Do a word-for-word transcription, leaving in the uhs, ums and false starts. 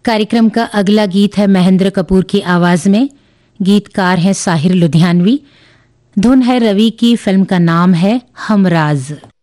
कार्यक्रम का अगला गीत है महेंद्र कपूर की आवाज में। गीतकार हैं साहिर लुधियानवी। धुन है रवि की। फिल्म का नाम है हमराज।